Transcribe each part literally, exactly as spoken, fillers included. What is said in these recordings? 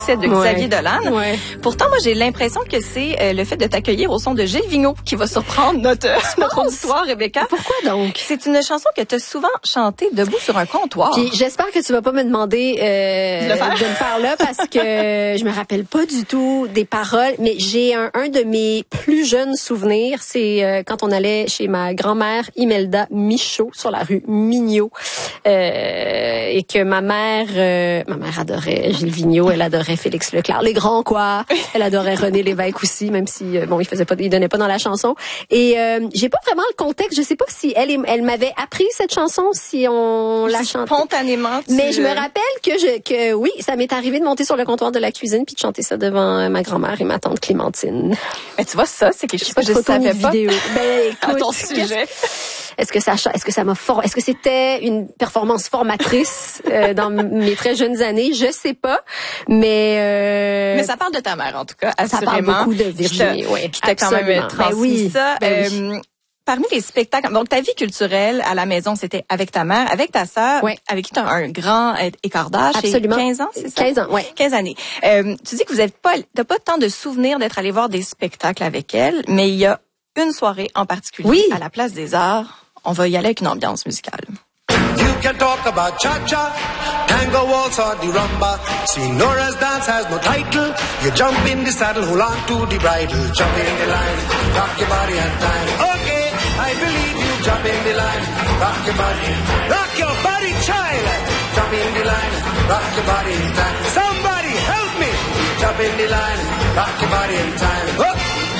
de Xavier ouais. Dolan. Ouais. Pourtant, moi, j'ai l'impression que c'est euh, le fait de t'accueillir au son de Gilles Vigneault qui va surprendre notre, notre auditoire, Rebecca. Pourquoi donc? C'est une chanson que tu as souvent chantée debout sur un comptoir. Puis j'espère que tu vas pas me demander euh, de, le faire. de le faire là parce que je me rappelle pas du tout des paroles, mais j'ai un, un de mes plus jeunes souvenirs, c'est euh, quand on allait chez ma grand-mère Imelda Michaud sur la rue Mignot euh, et que ma mère, euh, ma mère adorait Gilles Vigneault, elle adorait Félix Leclerc, les grands quoi, elle adorait René Lévesque aussi, même si euh, bon il faisait pas, il donnait pas dans la chanson. Et euh, j'ai pas vraiment le contexte, je sais pas si elle, elle m'avait appris cette chanson, si on la chantait spontanément. Tu... Mais je me rappelle que je que oui, ça m'est arrivé de monter sur le comptoir de la cuisine puis de chanter ça devant ma grand-mère et ma tante Clémentine. Mais tu vois ça, c'est quelque chose pas que je savais pas. Vidéo. Ben écoute, à ton sujet. Est-ce que ça est-ce que ça m'a for... est-ce que c'était une performance formatrice euh, dans mes très jeunes années, je sais pas, mais euh... mais ça parle de ta mère en tout cas, assurément. Ça parle beaucoup de Virginie, oui. Qui t'a quand même transmis ben oui. ça. Ben euh, oui. Parmi les spectacles, donc ta vie culturelle à la maison, c'était avec ta mère, avec ta sœur, ouais. avec qui tu as un grand écart d'âge. Absolument. quinze ans, c'est ça? quinze ans, ouais. quinze années. Euh, tu dis que vous n'avez pas, t'as pas tant de souvenirs d'être allé voir des spectacles avec elle, mais il y a une soirée en particulier oui. à la Place des Arts. On va y aller avec une ambiance musicale. You can talk about cha-cha, tango waltz or the rumba. Senora's dance has no title. You jump in the saddle, hold on to the bridle. Jump in the line, rock your body and time. Okay, I believe you. Jump in the line, rock your body. Rock your body, child. Jump in the line, rock your body in time. Somebody help me. Jump in the line, rock your body in time. Oh.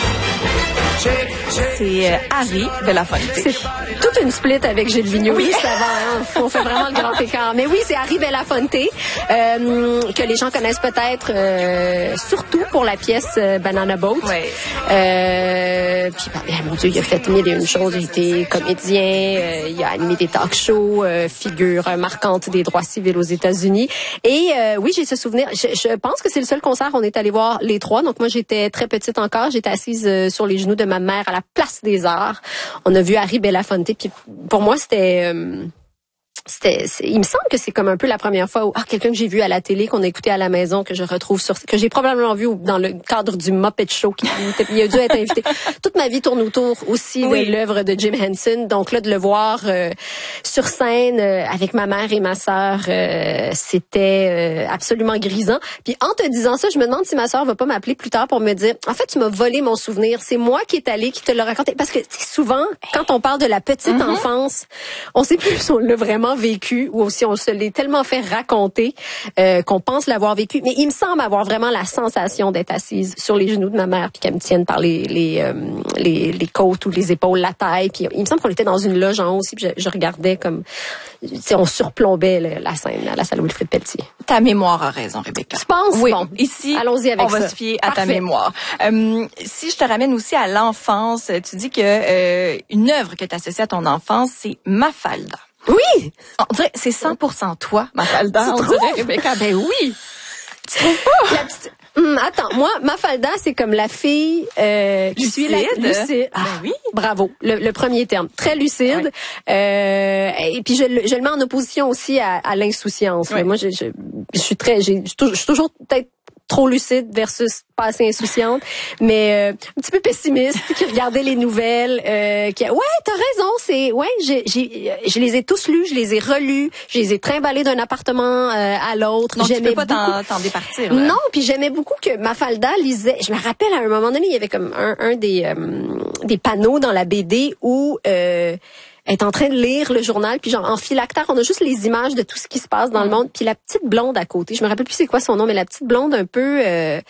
C'est euh, Harry Belafonte. C'est toute une split avec Gilles Vigneault. Oui, ça va. Hein? On fait vraiment le grand écart. Mais oui, c'est Harry Belafonte euh, que les gens connaissent peut-être euh, surtout pour la pièce euh, Banana Boat. Oui. Euh, puis, bah, mon Dieu, il a fait mille et une choses. Il a été comédien, euh, il a animé des talk shows, euh, figure marquante des droits civils aux États-Unis. Et euh, oui, j'ai ce souvenir. Je, je pense que c'est le seul concert qu'on est allé voir les trois. Donc moi, j'étais très petite encore. J'étais assise euh, sur les genoux de ma mère à la Place des Arts. On a vu Harry Belafonte. Puis pour moi, c'était... Euh, C'était, c'est, il me semble que c'est comme un peu la première fois où ah, quelqu'un que j'ai vu à la télé, qu'on a écouté à la maison, que je retrouve sur, que j'ai probablement vu dans le cadre du Muppet Show, qui il a dû être invité. Toute ma vie tourne autour aussi oui. de l'œuvre de Jim Henson. Donc là, de le voir euh, sur scène euh, avec ma mère et ma sœur, euh, c'était euh, absolument grisant. Puis en te disant ça, je me demande si ma sœur va pas m'appeler plus tard pour me dire, en fait, tu m'as volé mon souvenir. C'est moi qui est allée, qui te l'ai raconté. Parce que souvent, quand on parle de la petite mm-hmm. enfance, on sait plus si on l'a vraiment vécu ou si on se l'est tellement fait raconter euh, qu'on pense l'avoir vécu. Mais il me semble avoir vraiment la sensation d'être assise sur les genoux de ma mère puis qu'elle me tienne par les les, euh, les les côtes ou les épaules, la taille. Puis il me semble qu'on était dans une loge en haut aussi. Puis je, je regardais comme si on surplombait le, la scène à la salle Wilfrid Pelletier. Ta mémoire a raison, Rebecca. Tu penses? Oui. Bon, ici, allons-y avec on va ça. se fier à Parfait. ta mémoire. Euh, si je te ramène aussi à l'enfance, tu dis que euh, une œuvre que tu associes à ton enfance, c'est Mafalda. Oui! On dirait c'est cent pour cent toi, Mafalda. Tu on trouves? dirait, Rebecca. Ben oui! Tu trouves pas? La petite... Hum, attends, moi, Mafalda, c'est comme la fille euh, qui suit la lucide. Ah, ben oui. Bravo, le, le premier terme. Très lucide. Ouais. Euh, et puis, je, je le mets en opposition aussi à, à l'insouciance. Ouais. Moi, je, je, je suis très... Je suis toujours peut-être trop lucide versus pas assez insouciante, mais euh, un petit peu pessimiste, qui regardait les nouvelles, euh, qui a, ouais, t'as raison, c'est, ouais, j'ai, j'ai, je les ai tous lus, je les ai relus, je les ai trimballés d'un appartement euh, à l'autre. Donc j'aimais tu peux pas beaucoup... t'en, t'en départir. Là. Non, puis j'aimais beaucoup que Mafalda lisait. Je me rappelle à un moment donné, il y avait comme un, un des euh, des panneaux dans la B D où euh, elle est en train de lire le journal, puis genre en phylactère, on a juste les images de tout ce qui se passe dans mmh. le monde, puis la petite blonde à côté, je me rappelle plus c'est quoi son nom, mais la petite blonde un peu euh,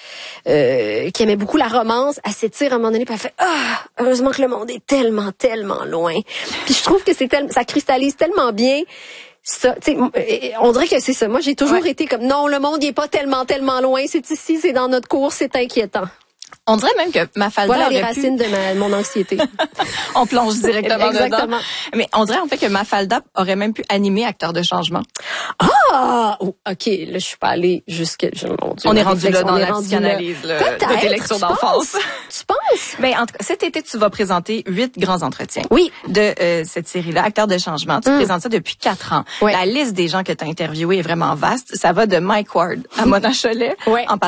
euh, qui aimait beaucoup la romance, elle s'étire à un moment donné, puis elle fait ah, heureusement que le monde est tellement tellement loin. Puis je trouve que c'est tellement, ça cristallise tellement bien. Ça, tu sais, on dirait que c'est ça. Moi, j'ai toujours ouais. été comme non, le monde il est pas tellement tellement loin, c'est ici, c'est dans notre cours, c'est inquiétant. On dirait même que Mafalda voilà aurait les racines pu... de ma, mon anxiété. On plonge directement Exactement. dedans. Mais on dirait en fait que Mafalda aurait même pu animer Acteur de changement. Ah! Oh, OK, là, je suis pas allée jusque... Mon Dieu, on est rendu là dans la rendu psychanalyse là, de tes lectures d'enfance. Tu penses? Ben, en tout cas, cet été, tu vas présenter huit grands entretiens. Oui. De euh, cette série-là, Acteur de changement. Tu mm. présentes ça depuis quatre ans. Ouais. La liste des gens que tu as interviewés est vraiment vaste. Ça va de Mike Ward à Mona Chollet. Ouais. En